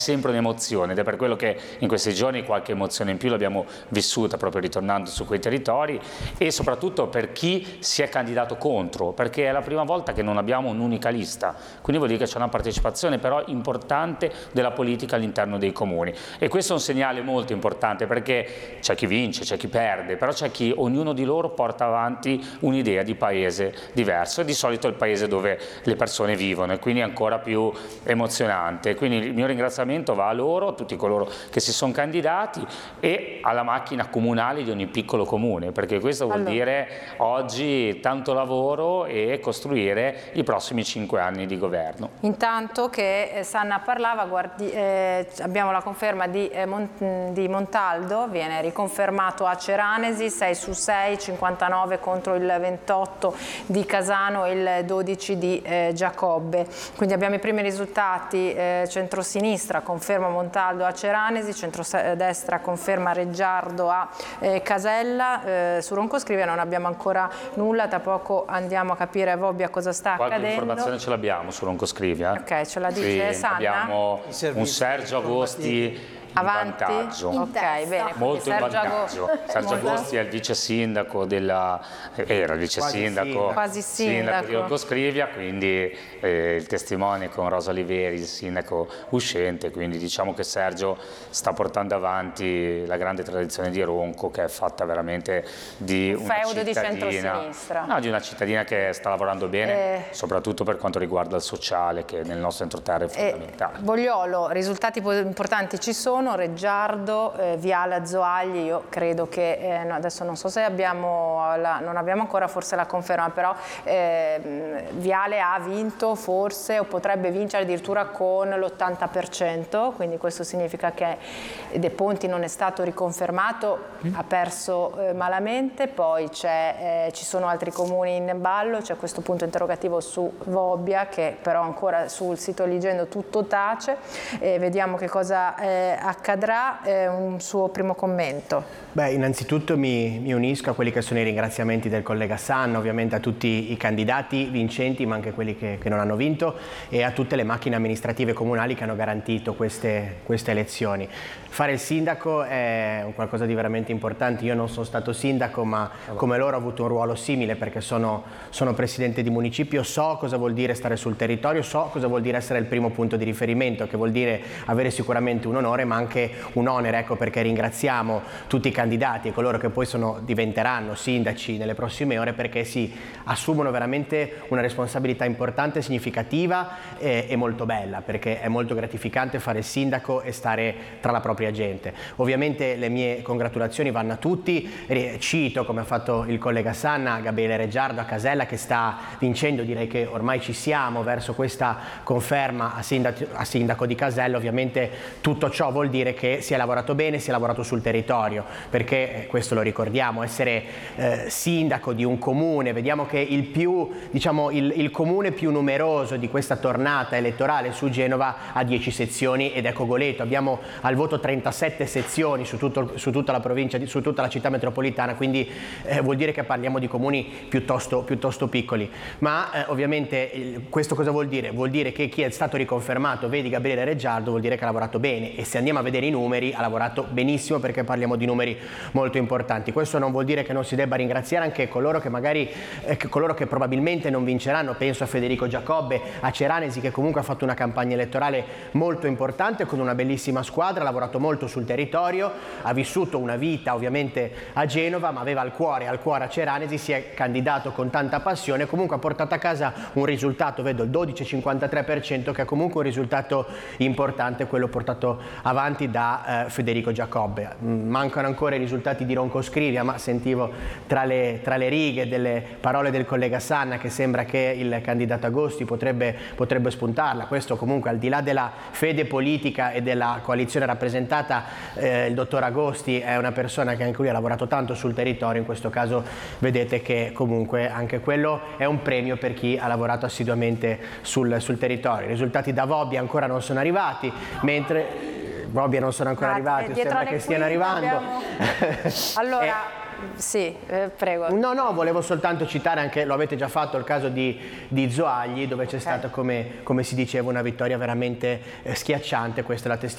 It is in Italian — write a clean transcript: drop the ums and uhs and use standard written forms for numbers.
sempre un'emozione ed è per quello che in questi giorni qualche emozione in più l'abbiamo vissuta proprio ritornando su quei territori, e soprattutto per chi si è candidato contro, perché è la prima volta che non abbiamo un'unica lista, quindi vuol dire che c'è una partecipazione però importante della politica all'interno dei comuni, e questo è un segnale molto importante, perché c'è chi vince, c'è chi perde, però c'è chi, ognuno di loro porta avanti un'idea di paese diverso, e di solito è il paese dove le persone vivono, e quindi è ancora più emozionante. Quindi il mio ringraziamento va a loro, a tutti coloro che si sono candidati, e alla macchina comunale di ogni piccolo comune, perché questo vuol dire oggi tanto lavoro e costruire i prossimi 5 anni di governo. Intanto che Sanna parlava, abbiamo la conferma di Montaldo, viene riconfermato a Ceranesi, 6 su 6, 59 contro il 28 di Casano e il 12 di Giacobbe. Quindi abbiamo i primi risultati: centrosinistra conferma Montaldo a Ceranesi, centrodestra conferma Reggiardo a Casella. Su Roncoscrivia non abbiamo ancora nulla, tra poco andiamo a capire a Vobbia cosa sta accadendo. Qualche informazione ce l'abbiamo su Roncoscrivia. Ok, ce la dice Sanna? Abbiamo un Sergio Agosti in vantaggio, ok, bene, molto in vantaggio. Sergio Agosti è il vice sindaco era il vice sindaco, quasi sindaco di Roncoscrivia, quindi il testimone con Rosa Oliveri, il sindaco uscente, quindi diciamo che Sergio sta portando avanti la grande tradizione di Ronco, che è fatta veramente di una feudo cittadina, di centrosinistra. No, di una cittadina che sta lavorando bene, soprattutto per quanto riguarda il sociale, che nel nostro entroterra è fondamentale. Vogliolo, risultati importanti ci sono. Reggiardo, Viale Zoagli, io credo che, no, adesso non so se non abbiamo ancora forse la conferma, però Viale ha vinto forse o potrebbe vincere addirittura con l'80%, quindi questo significa che De Ponti non è stato riconfermato, ha perso malamente. Poi ci sono altri comuni in ballo, c'è questo punto interrogativo su Vobbia, che però ancora sul sito Eligendo tutto tace, vediamo che cosa accadrà. Un suo primo commento. Beh, innanzitutto mi unisco a quelli che sono i ringraziamenti del collega Sanna, ovviamente a tutti i candidati vincenti, ma anche quelli che non hanno vinto, e a tutte le macchine amministrative comunali che hanno garantito queste elezioni. Fare il sindaco è qualcosa di veramente importante. Io non sono stato sindaco, ma come loro ho avuto un ruolo simile, perché sono presidente di municipio, so cosa vuol dire stare sul territorio, so cosa vuol dire essere il primo punto di riferimento, che vuol dire avere sicuramente un onore ma anche un onere, ecco perché ringraziamo tutti i candidati e coloro che poi diventeranno sindaci nelle prossime ore, perché si assumono veramente una responsabilità importante, significativa e molto bella, perché è molto gratificante fare il sindaco e stare tra la propria gente. Ovviamente le mie congratulazioni vanno a tutti, cito, come ha fatto il collega Sanna, Gabriele Reggiardo a Casella, che sta vincendo. Direi che ormai ci siamo verso questa conferma a sindaco di Casella. Ovviamente tutto ciò vuol dire che si è lavorato bene, si è lavorato sul territorio, perché questo lo ricordiamo, essere sindaco di un comune, vediamo che il comune più numeroso di questa tornata elettorale su Genova ha 10 sezioni ed è Cogoleto. Abbiamo al voto 37 sezioni su tutta la provincia, su tutta la città metropolitana, quindi vuol dire che parliamo di comuni piuttosto piccoli. Ma ovviamente questo cosa vuol dire? Vuol dire che chi è stato riconfermato, vedi Gabriele Reggiardo, vuol dire che ha lavorato bene, e se andiamo a vedere i numeri ha lavorato benissimo, perché parliamo di numeri molto importanti. Questo non vuol dire che non si debba ringraziare anche coloro che probabilmente non vinceranno. Penso a Federico Giacobbe a Ceranesi, che comunque ha fatto una campagna elettorale molto importante con una bellissima squadra, ha lavorato molto sul territorio, ha vissuto una vita ovviamente a Genova, ma aveva al cuore a Ceranesi, si è candidato con tanta passione, comunque ha portato a casa un risultato, vedo il 12,53%, che è comunque un risultato importante, quello portato avanti da Federico Giacobbe. Mancano ancora i risultati di Roncoscrivia, ma sentivo tra le righe delle parole del collega Sanna che sembra che il candidato Agosti potrebbe spuntarla. Questo comunque, al di là della fede politica e della coalizione rappresentata, il dottor Agosti è una persona che anche lui ha lavorato tanto sul territorio. In questo caso vedete che comunque anche quello è un premio per chi ha lavorato assiduamente sul territorio. I risultati da Vobbia ancora non sono arrivati, mentre Vobbia non sono ancora arrivati, sembra che stiano arrivando. Allora, sì, prego. No, volevo soltanto citare anche, lo avete già fatto, il caso di Zoagli, dove c'è stata, come si diceva, una vittoria veramente schiacciante. Questa è la testimonianza